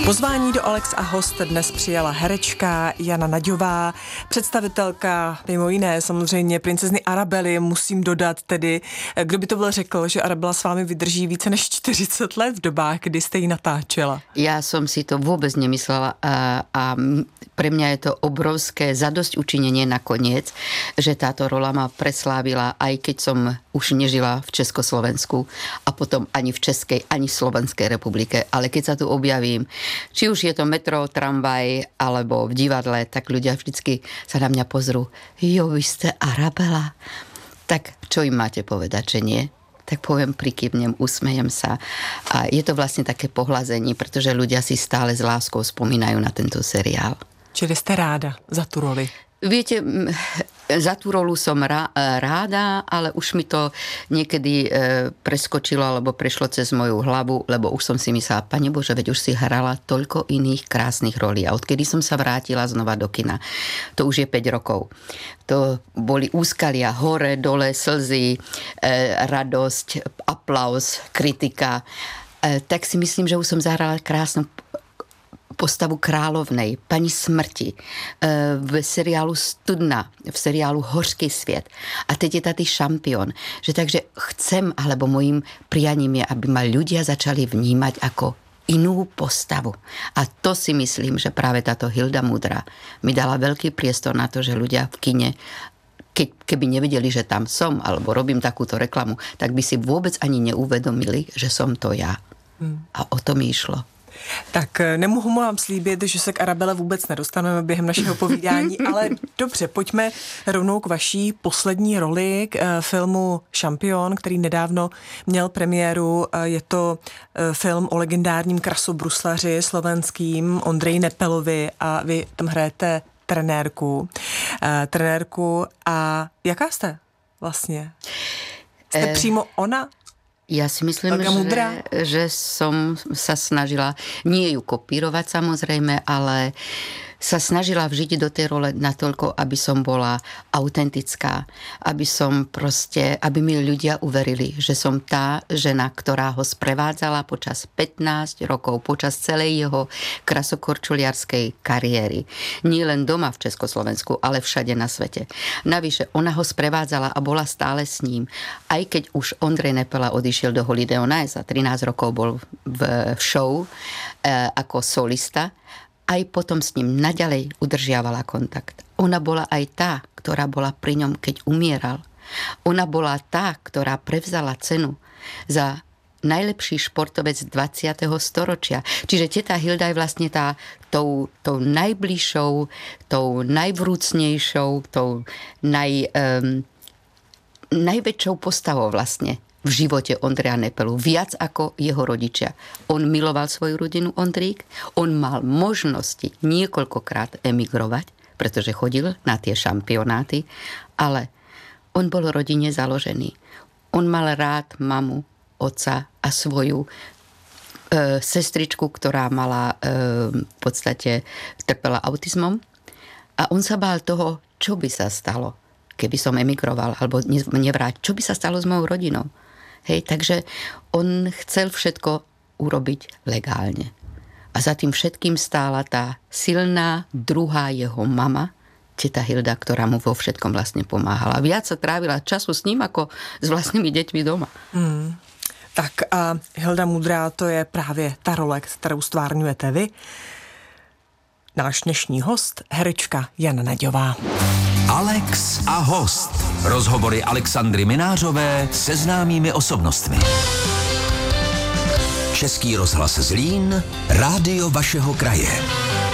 Pozvání do Alex a host dnes přijala herečka Jana Naďová, představitelka mimo jiné samozřejmě princezny Arabely. Musím dodat tedy, kdo by to byl řekl, že Arabela s vámi vydrží více než 40 let v dobách, kdy jste ji natáčela. Ja som si to vôbec nemyslela a pre mňa je to obrovské zadosť učinenie nakoniec, že táto rola ma preslávila, aj keď som už nežila v Československu a potom ani v Českej, ani v Slovenskej republike. Ale keď sa tu objavím, či už je to metro, tramvaj alebo v divadle, tak ľudia vždycky sa na mňa pozrú. Jo, vy ste Arabela. Tak čo im máte povedať, že nie? Tak poviem, prikývnem, usmejem sa. A je to vlastne také pohľazenie, pretože ľudia si stále s láskou spomínajú na tento seriál. Čili ste ráda za tú roli? Viete, za tú rolu som ráda, ale už mi to niekedy preskočilo alebo prešlo cez moju hlavu, lebo už som si myslela, Pane Bože, veď už si hrala toľko iných krásnych rolí. A odkedy som sa vrátila znova do kina, to už je 5 rokov. To boli úskalia, hore, dole, slzy, radosť, aplauz, kritika. Tak si myslím, že už som zahrala krásnu postavu královnej, pani smrti, v seriálu Studna, v seriálu Hořký svět. A teď je tady Šampión. Že takže chcem, alebo mojím prianím je, aby ma ľudia začali vnímať ako inú postavu. A to si myslím, že práve táto Hilda Mudrá mi dala veľký priestor na to, že ľudia v kine keby nevedeli, že tam som, alebo robím takúto reklamu, tak by si vôbec ani neuvedomili, že som to ja. A o to mi išlo. Tak nemohu vám slíbit, že se k Arabele vůbec nedostaneme během našeho povídání, ale dobře, pojďme rovnou k vaší poslední roli, k filmu Šampión, který nedávno měl premiéru. Je to film o legendárním krasobruslaři slovenským Ondřeji Nepelovi a vy tam hrajete trenérku. A jaká jste vlastně? Jste přímo ona? Ja si myslím, že som sa snažila, nie ju kopírovať samozrejme, ale sa snažila vžiť do tej role natoľko, aby som bola autentická, aby mi ľudia uverili, že som tá žena, ktorá ho sprevádzala počas 15 rokov, počas celej jeho krasokorčuliarskej kariéry. Nie len doma v Československu, ale všade na svete. Navyše, ona ho sprevádzala a bola stále s ním. Aj keď už Ondrej Nepela odišiel do Holiday on Ice a 13 rokov bol v show ako solista, aj potom s ním naďalej udržiavala kontakt. Ona bola aj tá, ktorá bola pri ňom, keď umieral. Ona bola tá, ktorá prevzala cenu za najlepší športovec 20. storočia. Čiže teta Hilda je vlastne tou najbližšou, tou najvrúcnejšou, tou najväčšou postavou vlastne v živote Ondreja Nepelu, viac ako jeho rodičia. On miloval svoju rodinu, Ondrík, on mal možnosti niekoľkokrát emigrovať, pretože chodil na tie šampionáty, ale on bol rodine založený. On mal rád mamu, otca a svoju sestričku, ktorá mala v podstate trpela autizmom a on sa bál toho, čo by sa stalo, keby som emigroval alebo nevrátil, čo by sa stalo s mojou rodinou. Hej, takže on chcel všetko urobiť legálne. A za tým všetkým stála tá silná druhá jeho mama, teta Hilda, ktorá mu vo všetkom vlastne pomáhala. Viac sa trávila času s ním, ako s vlastnými deťmi doma. Tak a Hilda Mudrá, to je právě ta role, kterou stvárňujete vy. Náš dnešní host, herečka Jana Naďová. Alex a host. Rozhovory Alexandry Minářové se známými osobnostmi. Český rozhlas Zlín, rádio vašeho kraje.